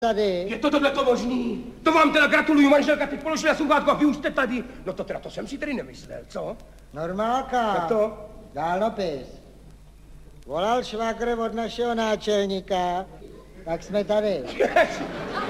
Tady. Je to tohleto možný? To vám teda gratuluju, manželka, teď položila sluchátko a vy už jste tady. No to teda, to jsem si tedy nemyslel, co? Normálka. Jak to? Dálnopis. Volal švagr od našeho náčelníka, tak jsme tady.